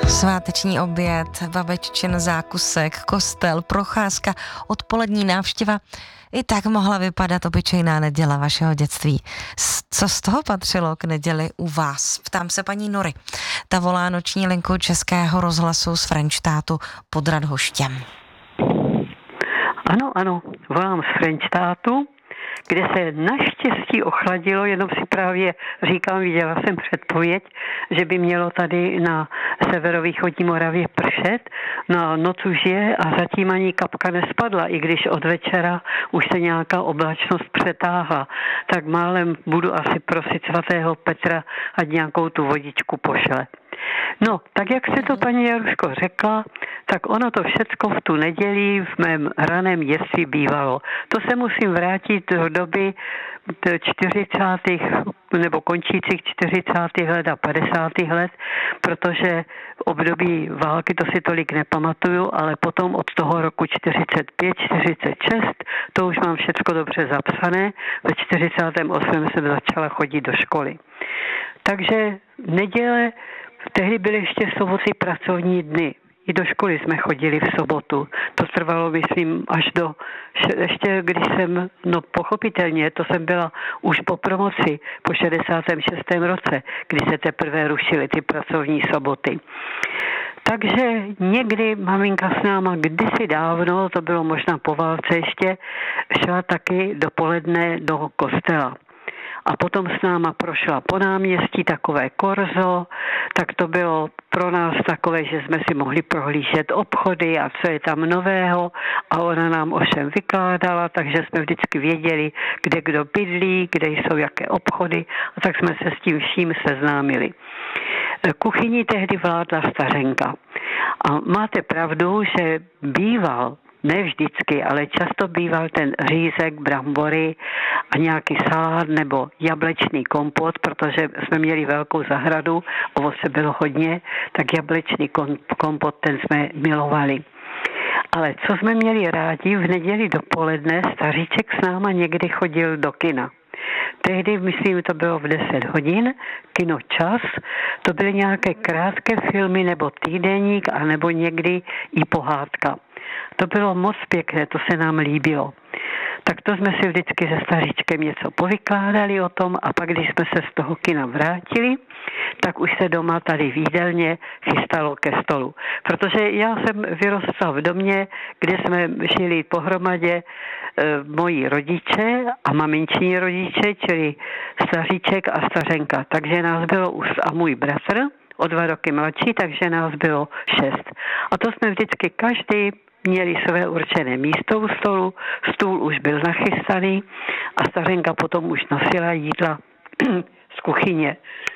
Sváteční oběd, babeččin zákusek, kostel, procházka, odpolední návštěva. I tak mohla vypadat obyčejná neděle vašeho dětství. Co z toho patřilo k neděli u vás? Ptám se paní Nory. Ta volá noční linku Českého rozhlasu z Frenštátu pod Radhoštěm. Ano, volám z Frenštátu, kde se naštěstí ochladilo, jenom si právě říkám, viděla jsem předpověď, že by mělo tady na severovýchodní Moravě pršet. No noc už je a zatím ani kapka nespadla, i když od večera už se nějaká oblačnost přetáhla. Tak málem budu asi prosit svatého Petra, ať nějakou tu vodičku pošle. No, tak jak se to paní Jaruško řekla, tak ono to všecko v tu neděli v mém raném dětství bývalo. To se musím vrátit do doby 40. nebo končících 40. let a 50. let, protože v období války to si tolik nepamatuju, ale potom od toho roku 45, 46, to už mám všecko dobře zapsané. Ve 48. jsem začala chodit do školy. Takže neděle, tehdy byly ještě soboty pracovní dny. I do školy jsme chodili v sobotu. To trvalo, myslím, až do, ještě když jsem, no pochopitelně, to jsem byla už po promoci, po 66. roce, kdy se teprve rušily ty pracovní soboty. Takže někdy maminka s náma kdysi dávno, to bylo možná po válce ještě, šla taky dopoledne do kostela. A potom s náma prošla po náměstí takové korzo, tak to bylo pro nás takové, že jsme si mohli prohlížet obchody a co je tam nového a ona nám ovšem vykládala, takže jsme vždycky věděli, kde kdo bydlí, kde jsou jaké obchody a tak jsme se s tím vším seznámili. Kuchyni tehdy vládla stařenka a máte pravdu, že býval, ne vždycky, ale často býval ten řízek, brambory a nějaký salát nebo jablečný kompot, protože jsme měli velkou zahradu, ovoce bylo hodně, tak jablečný kompot ten jsme milovali. Ale co jsme měli rádi, v neděli dopoledne staříček s náma někdy chodil do kina. Tehdy, myslím, to bylo v 10 hodin, kino Čas, to byly nějaké krátké filmy nebo týdeník, anebo někdy i pohádka. To bylo moc pěkné, to se nám líbilo. Tak to jsme si vždycky se staříčkem něco povykládali o tom a pak, když jsme se z toho kina vrátili, tak už se doma tady v jídelně chystalo ke stolu. Protože já jsem vyrostla v domě, kde jsme žili pohromadě moji rodiče a maminčí rodiče, čili staříček a stařenka. Takže nás bylo už a můj bratr, o 2 roky mladší, takže nás bylo 6. A to jsme vždycky každý měli své určené místo u stolu, stůl už byl nachystaný a stařenka potom už nosila jídla z kuchyně.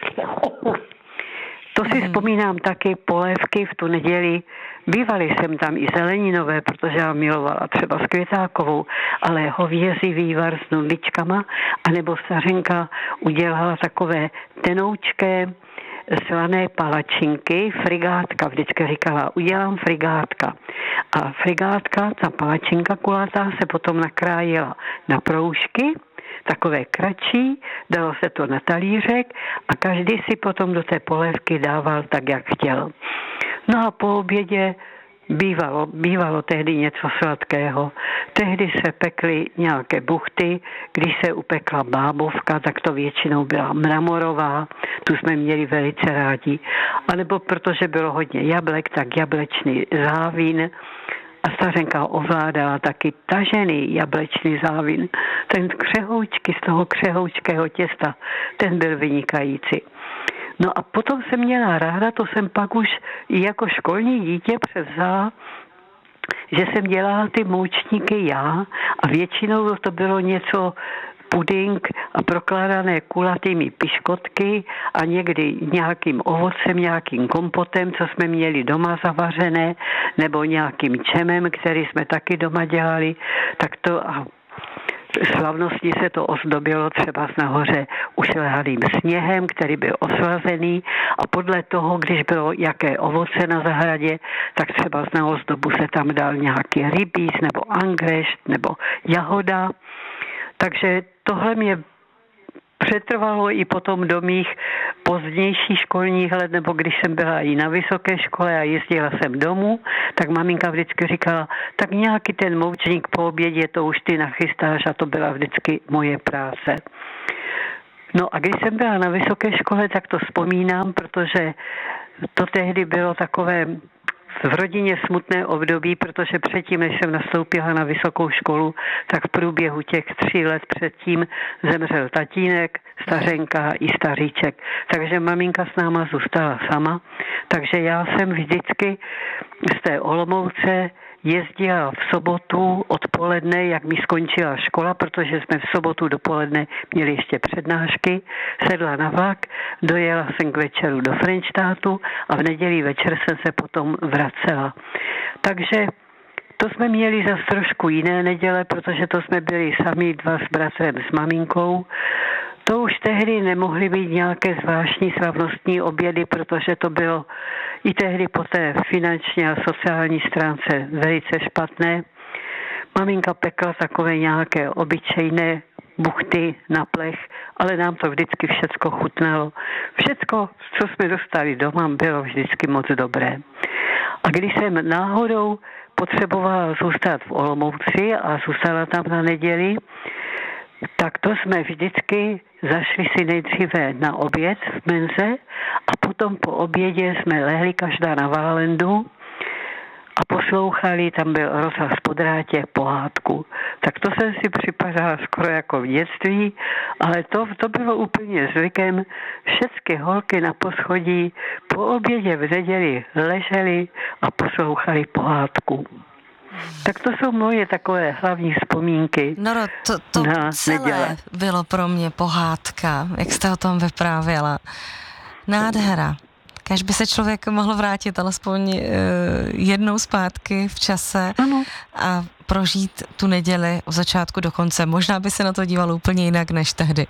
To si vzpomínám taky, polévky v tu neděli. Bývaly jsem tam i zeleninové, protože já milovala třeba s Květákovou, ale hovězí vývar s nudličkama, anebo stařenka udělala takové tenoučké slané palačinky, frigátka, vždycky říkala, udělám frigátka. A frigátka, ta palačinka kulatá, se potom nakrájela na proužky, takové kratší, dalo se to na talířek a každý si potom do té polévky dával tak, jak chtěl. No a po obědě bývalo tehdy něco sladkého. Tehdy se pekly nějaké buchty, když se upekla bábovka, tak to většinou byla mramorová, tu jsme měli velice rádi. A nebo protože bylo hodně jablek, tak jablečný závín. A stařenka ovládala taky tažený jablečný závin. Ten křehoučky z toho křehoučkého těsta, ten byl vynikající. No a potom jsem měla ráda, to jsem pak už i jako školní dítě převzala, že jsem dělala ty moučníky já a většinou to bylo něco puding a prokládané kulatými piškotky a někdy nějakým ovocem, nějakým kompotem, co jsme měli doma zavařené, nebo nějakým čemem, který jsme taky doma dělali, tak to a slavnostně se to ozdobilo třeba nahoře ušlehaným sněhem, který byl oslazený a podle toho, když bylo jaké ovoce na zahradě, tak třeba na ozdobu se tam dal nějaký rybíz nebo angrešt nebo jahoda. Takže tohle mě přetrvalo i potom do mých pozdějších školních let, nebo když jsem byla i na vysoké škole a jezdila jsem domů, tak maminka vždycky říkala, tak nějaký ten moučník po obědě, to už ty nachystáš, a to byla vždycky moje práce. No a když jsem byla na vysoké škole, tak to vzpomínám, protože to tehdy bylo takové v rodině smutné období, protože předtím, než jsem nastoupila na vysokou školu, tak v průběhu těch 3 let předtím zemřel tatínek, stařenka i staříček. Takže maminka s náma zůstala sama. Takže já jsem vždycky z té Olomouce jezdila v sobotu odpoledne, jak mi skončila škola, protože jsme v sobotu dopoledne měli ještě přednášky, sedla na vlak, dojela jsem k večeru do Frenštátu a v neděli večer jsem se potom vracela. Takže to jsme měli zase trošku jiné neděle, protože to jsme byli sami 2 s bratrem s maminkou. To už tehdy nemohly být nějaké zvláštní slavnostní obědy, protože to bylo i tehdy po té finanční a sociální stránce velice špatné. Maminka pekla takové nějaké obyčejné buchty na plech, ale nám to vždycky všecko chutnalo. Všecko, co jsme dostali doma, bylo vždycky moc dobré. A když jsem náhodou potřebovala zůstat v Olomouci a zůstala tam na neděli, tak to jsme vždycky zašli si nejdříve na oběd v menze a potom po obědě jsme lehli každá na válendu a poslouchali, tam byl rozhlas po drátě, pohádku. Tak to jsem si připadala skoro jako v dětství, ale to bylo úplně zvykem. Všechny holky na poschodí po obědě v neděli ležely a poslouchali pohádku. Tak to jsou moje takové hlavní vzpomínky. Noro, to celé neděle. bylo pro mě pohádka, jak jste o tom vyprávěla. Nádhera. Kéž by se člověk mohl vrátit alespoň jednou zpátky v čase a prožít tu neděli od začátku do konce. Možná by se na to díval úplně jinak než tehdy.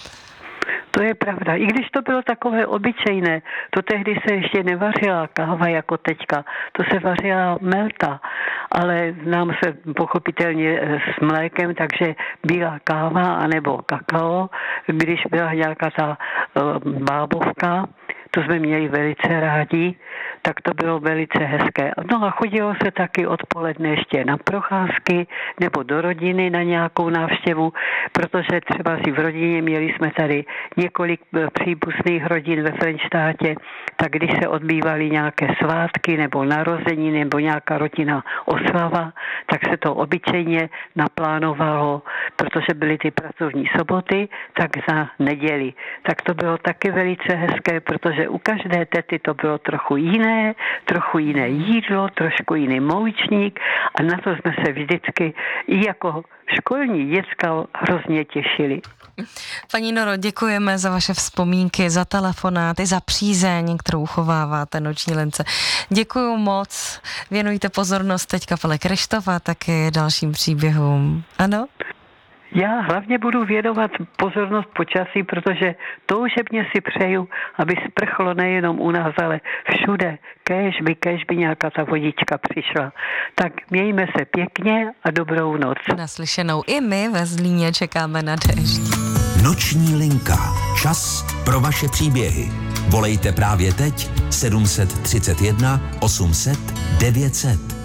To je pravda. I když to bylo takové obyčejné, to tehdy se ještě nevařila káva jako teďka, to se vařila melta, ale nám se pochopitelně s mlékem, takže bílá káva anebo kakao, když byla nějaká ta bábovka, to jsme měli velice rádi, tak to bylo velice hezké. No a chodilo se taky odpoledne ještě na procházky nebo do rodiny na nějakou návštěvu, protože třeba si v rodině měli jsme tady několik příbuzných rodin ve Frenštátě, tak když se odbývaly nějaké svátky nebo narozeniny nebo nějaká rodinná oslava, tak se to obyčejně naplánovalo, protože byly ty pracovní soboty, tak za neděli. Tak to bylo taky velice hezké, protože u každé tety to bylo trochu jiné jídlo, trošku jiný moučník a na to jsme se vždycky i jako školní děcka hrozně těšili. Paní Noro, děkujeme za vaše vzpomínky, za telefonát i za přízeň, kterou uchováváte Noční lince. Děkuju moc, věnujte pozornost teď kapele Kryštof a taky dalším příběhům. Ano? Já hlavně budu věnovat pozornost počasí, protože toužebně si přeju, aby sprchlo nejenom u nás, ale všude. Kéž by nějaká ta vodička přišla. Tak mějme se pěkně a dobrou noc. Naslyšenou i my ve Zlíně čekáme na déšť. Noční linka. Čas pro vaše příběhy. Volejte právě teď 731 800 900.